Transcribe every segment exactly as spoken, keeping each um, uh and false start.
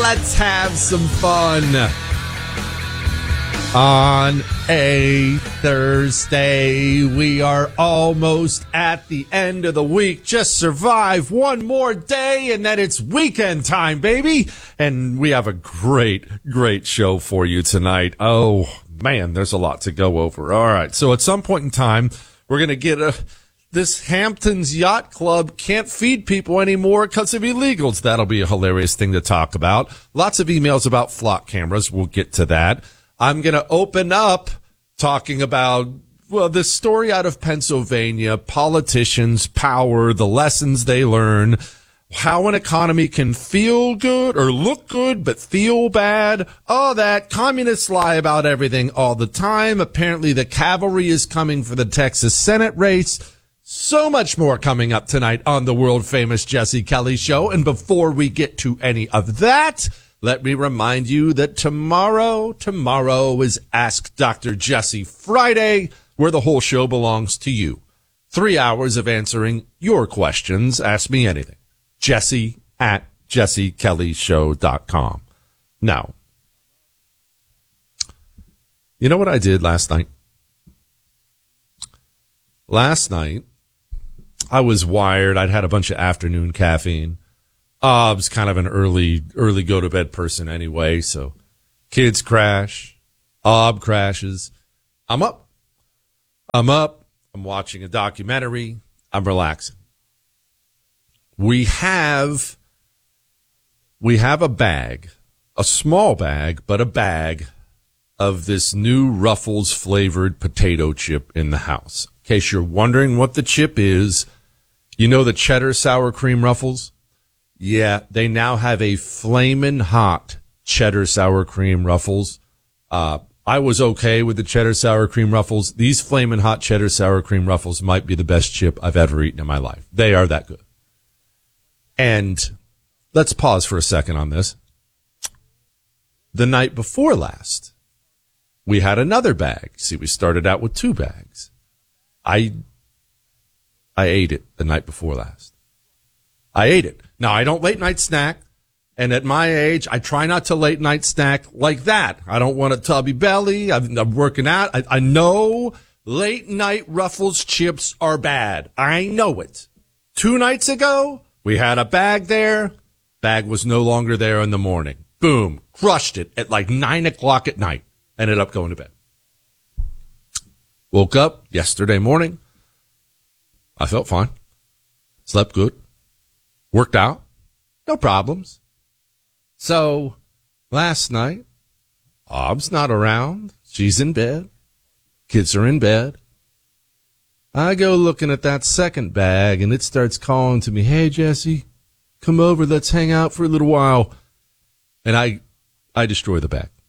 let's have some fun on a Thursday. We are almost at the end of the week. Just survive one more day and then it's weekend time, baby. And we have a great, great show for you tonight. Oh, man, there's a lot to go over. All right. So at some point in time, we're going to get a, this Hamptons Yacht Club can't feed people anymore because of illegals. That'll be a hilarious thing to talk about. Lots of emails about flock cameras. We'll get to that. I'm going to open up talking about, well, this story out of Pennsylvania, politicians, power, the lessons they learn, how an economy can feel good or look good but feel bad. All that. Communists lie about everything all the time. Apparently the cavalry is coming for the Texas Senate race. So much more coming up tonight on the world-famous Jesse Kelly Show. And before we get to any of that, let me remind you that tomorrow, tomorrow is Ask Doctor Jesse Friday, where the whole show belongs to you. Three hours of answering your questions. Ask me anything. Jesse at jesse kelly show dot com. Now, you know what I did last night? Last night, I was wired. I'd had a bunch of afternoon caffeine. Uh, I was kind of an early, early go-to-bed person anyway, so kids crash. Ob crashes. I'm up. I'm up. I'm watching a documentary. I'm relaxing. We have, we have a bag, a small bag, but a bag of this new Ruffles flavored potato chip in the house. In case you're wondering what the chip is, you know the cheddar sour cream Ruffles? Yeah, they now have a flamin' hot cheddar sour cream Ruffles. Uh, I was okay with the cheddar sour cream Ruffles. These flamin' hot cheddar sour cream Ruffles might be the best chip I've ever eaten in my life. They are that good. And let's pause for a second on this. The night before last, we had another bag. See, we started out with two bags. I, I ate it the night before last. I ate it. Now, I don't late night snack. And at my age, I try not to late night snack like that. I don't want a tubby belly. I'm, I'm working out. I, I know late night Ruffles chips are bad. I know it. Two nights ago, we had a bag there. Bag was no longer there in the morning. Boom. Crushed it at like nine o'clock at night. Ended up going to bed. Woke up yesterday morning. I felt fine. Slept good. Worked out. No problems. So last night, Ob's not around. She's in bed. Kids are in bed. I go looking at that second bag, and it starts calling to me, hey, Jesse, come over, let's hang out for a little while. And I I destroy the bag.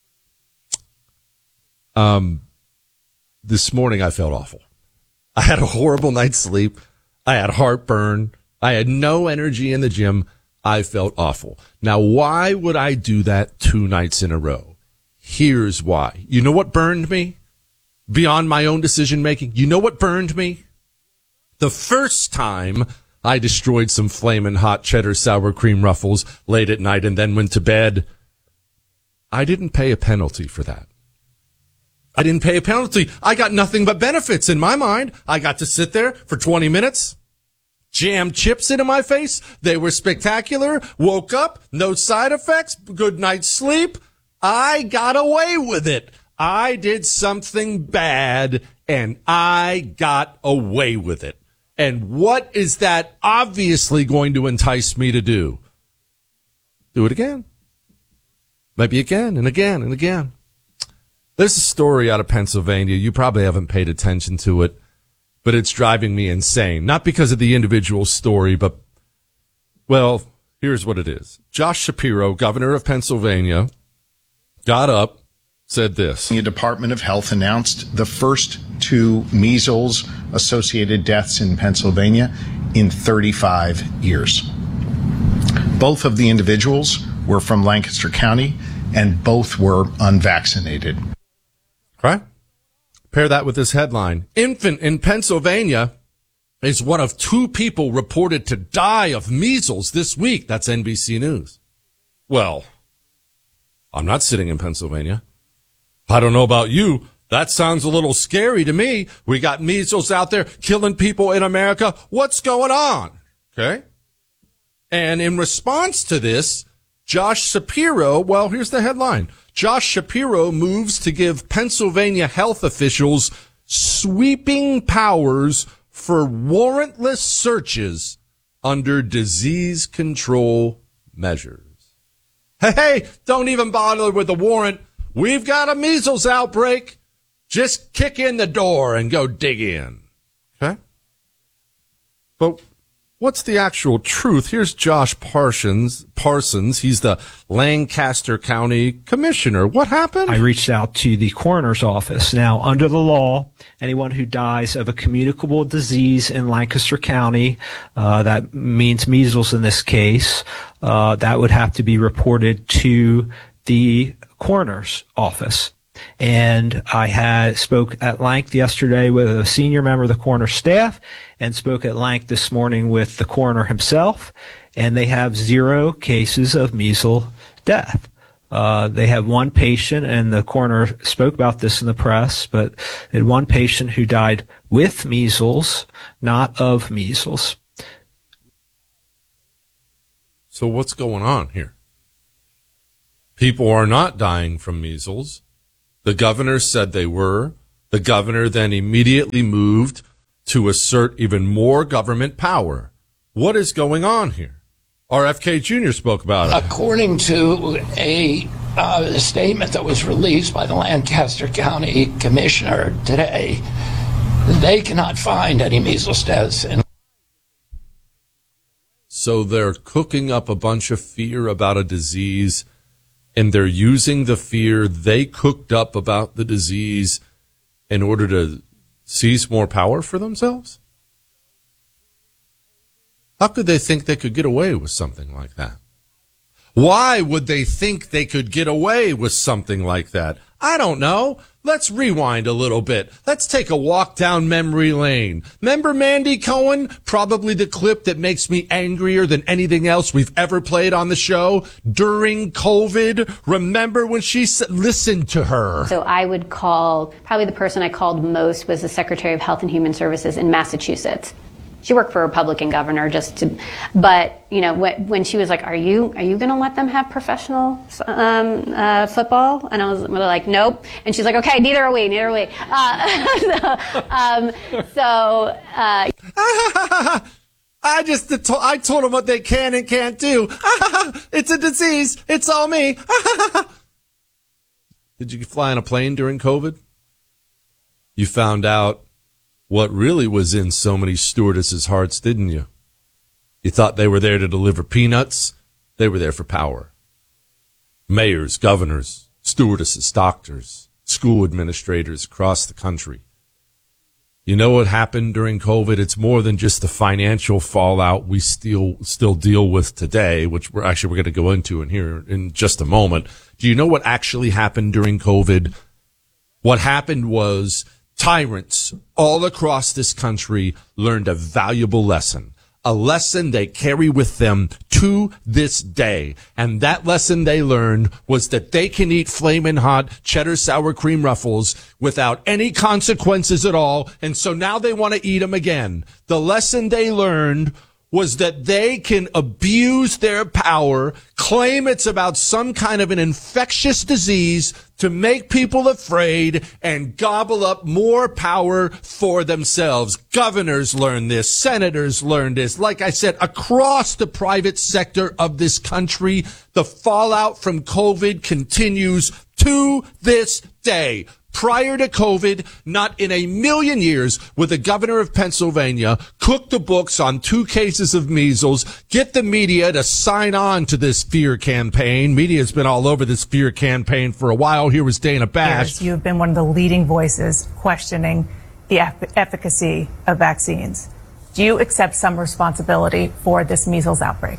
Um, this morning I felt awful. I had a horrible night's sleep. I had heartburn. I had no energy in the gym. I felt awful. Now, why would I do that two nights in a row? Here's why. You know what burned me? Beyond my own decision making. You know what burned me? The first time I destroyed some flamin' hot cheddar sour cream Ruffles late at night and then went to bed, I didn't pay a penalty for that. I didn't pay a penalty. I got nothing but benefits in my mind. I got to sit there for twenty minutes, jam chips into my face. They were spectacular. Woke up, no side effects, good night's sleep. I got away with it. I did something bad, and I got away with it. And what is that obviously going to entice me to do? Do it again. Maybe again and again and again. There's a story out of Pennsylvania. You probably haven't paid attention to it, but it's driving me insane. Not because of the individual story, but, well, here's what it is. Josh Shapiro, governor of Pennsylvania, got up, said this. The Department of Health announced the first two measles-associated deaths in Pennsylvania in thirty-five years. Both of the individuals were from Lancaster County, and both were unvaccinated. Right? Pair that with this headline. Infant in Pennsylvania is one of two people reported to die of measles this week. That's N B C News. Well, I'm not sitting in Pennsylvania. I don't know about you. That sounds a little scary to me. We got measles out there killing people in America. What's going on? Okay. And in response to this, Josh Shapiro, well, here's the headline. Josh Shapiro moves to give Pennsylvania health officials sweeping powers for warrantless searches under disease control measures. Hey, hey, don't even bother with the warrant. We've got a measles outbreak. Just kick in the door and go dig in. Okay? But what's the actual truth? Here's Josh Parsons. Parsons. He's the Lancaster County Commissioner. What happened? I reached out to the coroner's office. Now, under the law, anyone who dies of a communicable disease in Lancaster County, uh, that means measles in this case, uh, that would have to be reported to the coroner's office. And I had spoke at length yesterday with a senior member of the coroner's staff and spoke at length this morning with the coroner himself, and they have zero cases of measles death. Uh, they have one patient, and the coroner spoke about this in the press, but they had one patient who died with measles, not of measles. So what's going on here? People are not dying from measles. The governor said they were. The governor then immediately moved to assert even more government power. What is going on here? R F K Junior spoke about it. According to a uh, statement that was released by the Lancaster County Commissioner today, they cannot find any measles deaths. In- so they're cooking up a bunch of fear about a disease, and they're using the fear they cooked up about the disease in order to seize more power for themselves? How could they think they could get away with something like that? Why would they think they could get away with something like that? I don't know. Let's rewind a little bit. Let's take a walk down memory lane. Remember Mandy Cohen? Probably the clip that makes me angrier than anything else we've ever played on the show during COVID. Remember when she said, listen to her. So I would call, probably the person I called most was the Secretary of Health and Human Services in Massachusetts. She worked for a Republican governor just to, but, you know, when, when she was like, are you, are you going to let them have professional um, uh, football? And I was like, nope. And she's like, okay, neither are we, neither are we. Uh, so, um, so uh, I just, I told them what they can and can't do. It's a disease. It's all me. Did you fly on a plane during COVID? You found out what really was in so many stewardesses' hearts, didn't you? You thought they were there to deliver peanuts. They were there for power. Mayors, governors, stewardesses, doctors, school administrators across the country. You know what happened during COVID? It's more than just the financial fallout we still still deal with today, which we're actually we're going to go into in here in just a moment. Do you know what actually happened during COVID? What happened was tyrants all across this country learned a valuable lesson, a lesson they carry with them to this day. And that lesson they learned was that they can eat flamin' hot cheddar sour cream ruffles without any consequences at all. And so now they want to eat them again. The lesson they learned was that they can abuse their power, claim it's about some kind of an infectious disease to make people afraid and gobble up more power for themselves. Governors learn this. Senators learn this. Like I said, across the private sector of this country, the fallout from COVID continues to this day. Prior to COVID, not in a million years would the governor of Pennsylvania cook the books on two cases of measles, get the media to sign on to this fear campaign. Media's been all over this fear campaign for a while. Here was Dana Bash. You have been one of the leading voices questioning the efficacy of vaccines. Do you accept some responsibility for this measles outbreak?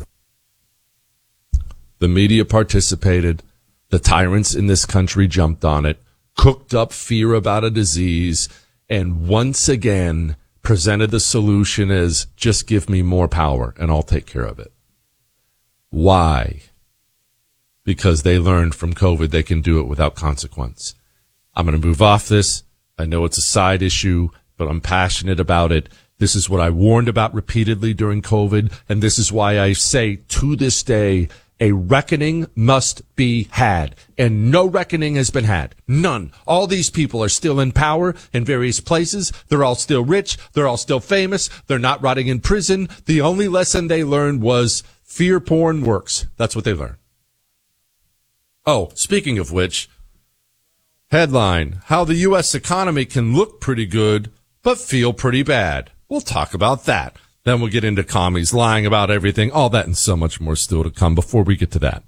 The media participated. The tyrants in this country jumped on it, cooked up fear about a disease, and once again presented the solution as just give me more power and I'll take care of it. Why? because they learned from COVID they can do it without consequence. I'm going to move off this. I know it's a side issue, but I'm passionate about it. This is what I warned about repeatedly during COVID, and this is why I say to this day, a reckoning must be had, and no reckoning has been had. None. All these people are still in power in various places. They're all still rich. They're all still famous. They're not rotting in prison. The only lesson they learned was fear porn works. That's what they learned. Oh, speaking of which, headline, how the U S economy can look pretty good, but feel pretty bad. We'll talk about that. Then we'll get into commies lying about everything, all that and so much more still to come. Before we get to that,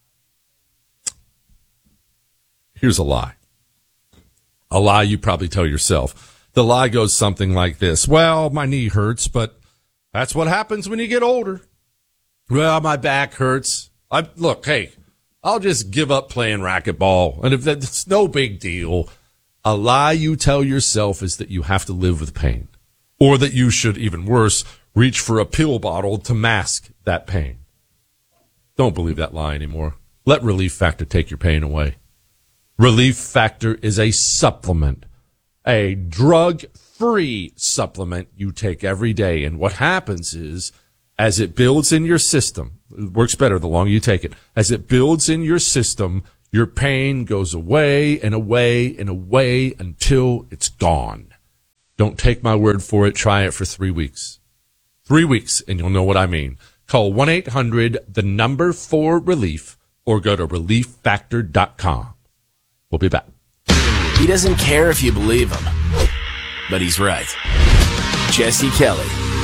here's a lie. A lie you probably tell yourself. The lie goes something like this. Well, my knee hurts, but that's what happens when you get older. Well, my back hurts. I look, hey, I'll just give up playing racquetball. And if that's no big deal, a lie you tell yourself is that you have to live with pain, or that you should, even worse, reach for a pill bottle to mask that pain. Don't believe that lie anymore. Let Relief Factor take your pain away. Relief Factor is a supplement, a drug-free supplement you take every day. And what happens is, as it builds in your system, it works better the longer you take it. As it builds in your system, your pain goes away and away and away until it's gone. Don't take my word for it. Try it for three weeks. Three weeks, and you'll know what I mean. Call one eight hundred, the number four relief, or go to relief factor dot com. We'll be back. He doesn't care if you believe him, but he's right. Jesse Kelly.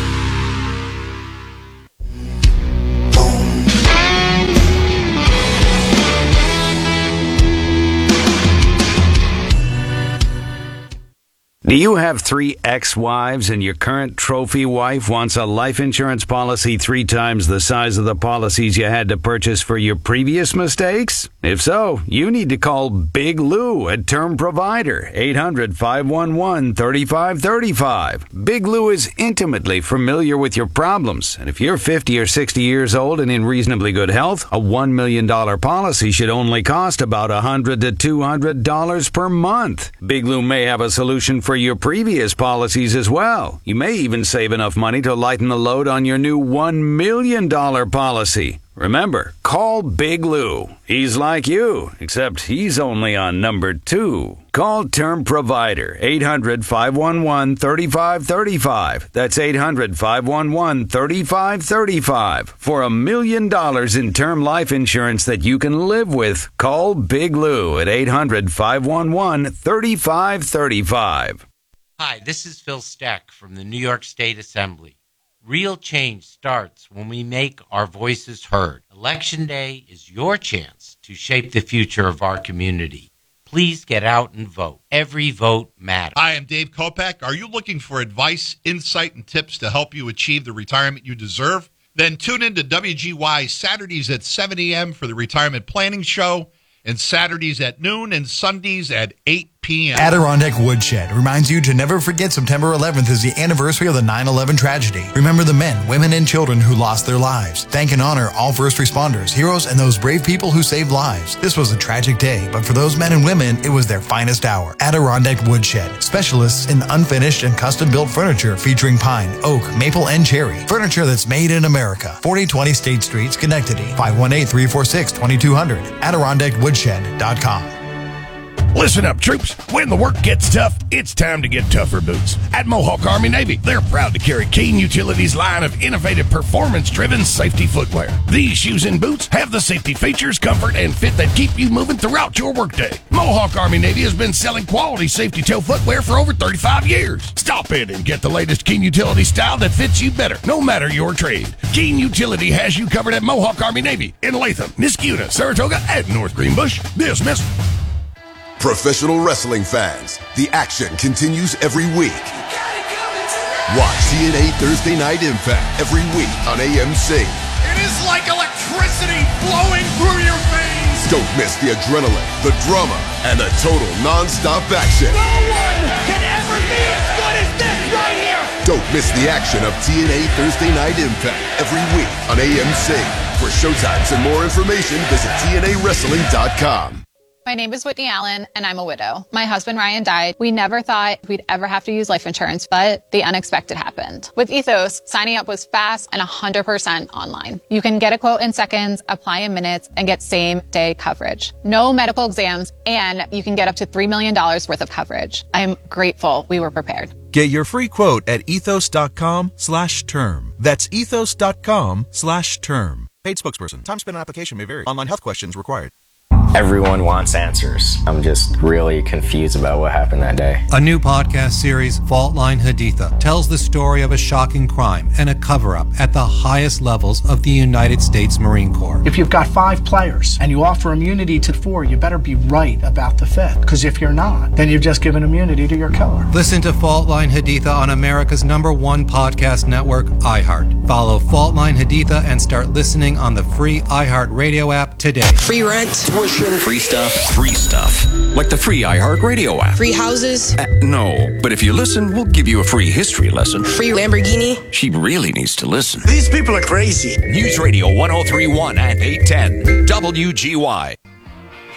Do you have three ex-wives and your current trophy wife wants a life insurance policy three times the size of the policies you had to purchase for your previous mistakes? If so, you need to call Big Lou at Term Provider, eight hundred, five one one, three five three five. Big Lou is intimately familiar with your problems, and if you're fifty or sixty years old and in reasonably good health, a one million dollars policy should only cost about one hundred to two hundred dollars per month. Big Lou may have a solution for your previous policies as well. You may even save enough money to lighten the load on your new one million dollars policy. Remember, call Big Lou. He's like you, except he's only on number two. Call Term Provider, eight hundred, five one one, three five three five. That's eight hundred, five one one, three five three five. For a million dollars in term life insurance that you can live with, call Big Lou at eight hundred, five one one, three five three five. Hi, this is Phil Steck from the New York State Assembly. Real change starts when we make our voices heard. Election Day is your chance to shape the future of our community. Please get out and vote. Every vote matters. Hi, I'm Dave Kopak. Are you looking for advice, insight, and tips to help you achieve the retirement you deserve? Then tune in to W G Y Saturdays at seven a.m. for the Retirement Planning Show, and Saturdays at noon and Sundays at eight p.m. Adirondack Woodshed reminds you to never forget September eleventh is the anniversary of the nine eleven tragedy. Remember the men, women, and children who lost their lives. Thank and honor all first responders, heroes, and those brave people who saved lives. This was a tragic day, but for those men and women, it was their finest hour. Adirondack Woodshed, specialists in unfinished and custom-built furniture featuring pine, oak, maple, and cherry. Furniture that's made in America. forty twenty State Street, Schenectady. five one eight, three four six, two two zero zero. Adirondack Woodshed dot com. Listen up, troops. When the work gets tough, it's time to get tougher boots. At Mohawk Army Navy, they're proud to carry Keen Utilities' line of innovative performance-driven safety footwear. These shoes and boots have the safety features, comfort, and fit that keep you moving throughout your workday. Mohawk Army Navy has been selling quality safety toe footwear for over thirty-five years. Stop in and get the latest Keen Utility style that fits you better, no matter your trade. Keen Utility has you covered at Mohawk Army Navy in Latham, Niskuna, Saratoga, and North Greenbush. Dismiss. Professional wrestling fans, the action continues every week. Watch T N A Thursday Night Impact every week on A M C. It is like electricity flowing through your veins. Don't miss the adrenaline, the drama, and the total non-stop action. No one can ever be as good as this right here. Don't miss the action of T N A Thursday Night Impact every week on A M C. For showtimes and more information, visit T N A wrestling dot com. My name is Whitney Allen, and I'm a widow. My husband, Ryan, died. We never thought we'd ever have to use life insurance, but the unexpected happened. With Ethos, signing up was fast and one hundred percent online. You can get a quote in seconds, apply in minutes, and get same-day coverage. No medical exams, and you can get up to three million dollars worth of coverage. I'm grateful we were prepared. Get your free quote at ethos.com slash term. That's ethos.com slash term. Paid spokesperson. Time spent on application may vary. Online health questions required. Everyone wants answers. I'm just really confused about what happened that day. A new podcast series, Fault Line Haditha, tells the story of a shocking crime and a cover-up at the highest levels of the United States Marine Corps. If you've got five players and you offer immunity to four, you better be right about the fifth. Because if you're not, then you've just given immunity to your killer. Listen to Fault Line Haditha on America's number one podcast network, iHeart. Follow Fault Line Haditha and start listening on the free iHeart Radio app today. Free rent, tuition, free stuff, free stuff. Like the free iHeart Radio app. Free houses? Uh, no, but if you listen, we'll give you a free history lesson. Free Lamborghini? She really needs to listen. These people are crazy. News Radio one oh three point one and eight ten W G Y.